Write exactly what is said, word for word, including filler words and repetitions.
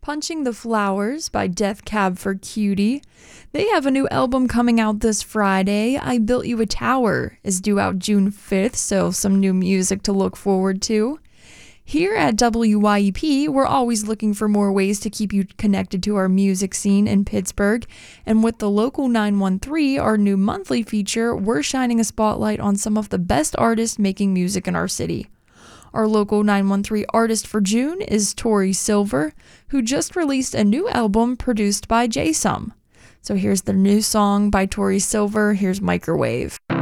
Punching the Flowers by Death Cab for Cutie. They have a new album coming out this Friday. I Built You a Tower is due out June fifth, so some new music to look forward to. Here at W Y E P, we're always looking for more ways to keep you connected to our music scene in Pittsburgh, and with the Local nine one three, our new monthly feature, we're shining a spotlight on some of the best artists making music in our city. Our Local nine one three artist for June is Tori Silver, who just released a new album produced by J-Sum. So here's the new song by Tori Silver. Here's Microwave.